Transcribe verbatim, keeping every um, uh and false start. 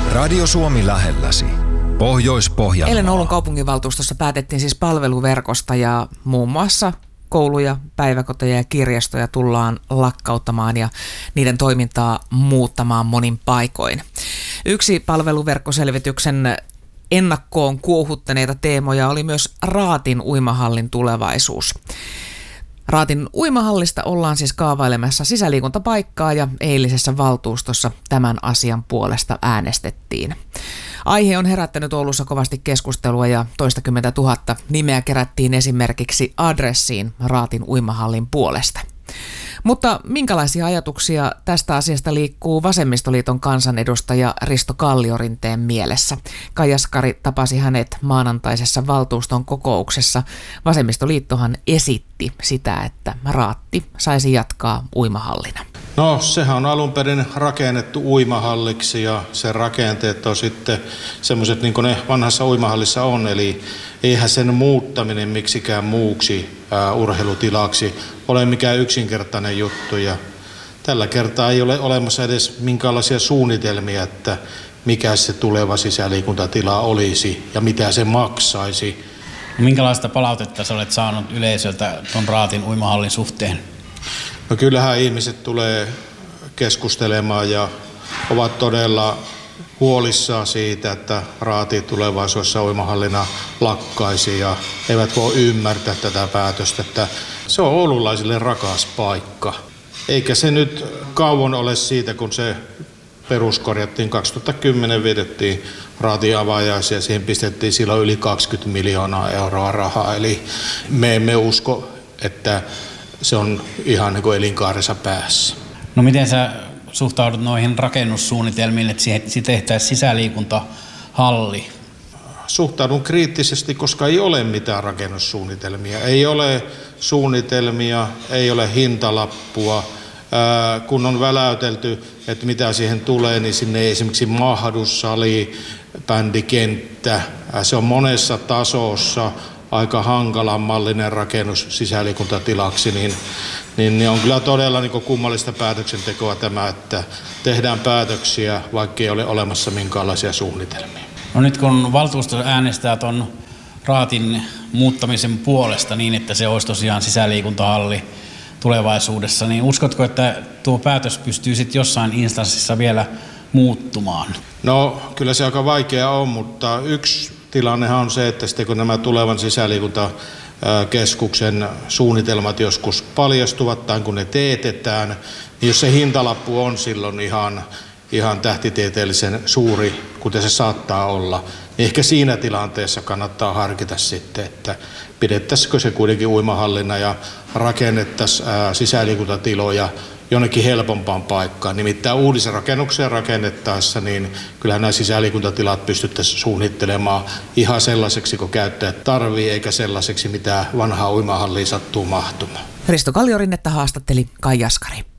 Radio Suomi lähelläsi. Pohjois-Pohjanmaa. Eilen Oulun kaupunginvaltuustossa päätettiin siis palveluverkosta ja muun muassa kouluja, päiväkoteja ja kirjastoja tullaan lakkauttamaan ja niiden toimintaa muuttamaan monin paikoin. Yksi palveluverkkoselvityksen ennakkoon kuohuttaneita teemoja oli myös Raatin uimahallin tulevaisuus. Raatin uimahallista ollaan siis kaavailemassa sisäliikuntapaikkaa ja eilisessä valtuustossa tämän asian puolesta äänestettiin. Aihe on herättänyt Oulussa kovasti keskustelua ja toistakymmentä tuhatta nimeä kerättiin esimerkiksi adressiin Raatin uimahallin puolesta. Mutta minkälaisia ajatuksia tästä asiasta liikkuu Vasemmistoliiton kansanedustaja Risto Kalliorinteen mielessä? Kai Jaskari tapasi hänet maanantaisessa valtuuston kokouksessa. Vasemmistoliittohan esitti sitä, että Raatti saisi jatkaa uimahallina. No, sehän on alun perin rakennettu uimahalliksi ja sen rakenteet on sitten semmoiset niin kuin ne vanhassa uimahallissa on, eli eihän sen muuttaminen miksikään muuksi ää, urheilutilaksi ole mikään yksinkertainen juttu ja tällä kertaa ei ole olemassa edes minkäänlaisia suunnitelmia, että mikä se tuleva sisäliikuntatila olisi ja mitä se maksaisi. Minkälaista palautetta sä olet saanut yleisöltä tuon Raatin uimahallin suhteen? No kyllähän ihmiset tulee keskustelemaan ja ovat todella huolissaan siitä, että Raati tulevaisuudessa uimahallina lakkaisi ja eivät voi ymmärtää tätä päätöstä, että se on oululaisille rakas paikka. Eikä se nyt kauan ole siitä, kun se peruskorjattiin. kaksituhattakymmenen vietettiin Raatin avajaisia ja siihen pistettiin silloin yli kaksikymmentä miljoonaa euroa rahaa. Eli me emme usko, että se on ihan niin kuin elinkaarensa päässä. No miten sä suhtaudut noihin rakennussuunnitelmiin, että siihen tehtäisiin sisäliikuntahalli? Suhtaudun kriittisesti, koska ei ole mitään rakennussuunnitelmia. Ei ole suunnitelmia, ei ole hintalappua. Ää, kun on väläytelty, että mitä siihen tulee, niin sinne ei esimerkiksi mahdu sali, bändikenttä. Ää, se on monessa tasossa aika hankalan mallinen rakennus sisäliikuntatilaksi, niin, niin, niin on kyllä todella niin kuin kummallista päätöksentekoa tämä, että tehdään päätöksiä, vaikka ei ole olemassa minkäänlaisia suunnitelmia. No nyt kun valtuusto äänestää tuon Raatin muuttamisen puolesta niin, että se olisi tosiaan sisäliikuntahalli tulevaisuudessa, niin uskotko, että tuo päätös pystyy sitten jossain instanssissa vielä muuttumaan? No kyllä se aika vaikea on, mutta yksi tilannehan on se, että sitten kun nämä tulevan sisäliikuntakeskuksen suunnitelmat joskus paljastuvat tai kun ne teetetään, niin jos se hintalappu on silloin ihan, ihan tähtitieteellisen suuri, kuten se saattaa olla, niin ehkä siinä tilanteessa kannattaa harkita sitten, että pidettäisikö se kuitenkin uimahallina ja rakennettaisiin sisäliikuntatiloja jonnekin helpompaan paikkaan. Nimittäin uudisrakennuksia rakennettaessa, niin kyllähän nämä sisäliikuntatilat pystyttäisiin suunnittelemaan ihan sellaiseksi, kun käyttäjät tarvii, eikä sellaiseksi, mitä vanhaa uimahalliin sattuu mahtumaan. Risto Kalliorinnetta haastatteli Kai Jaskari.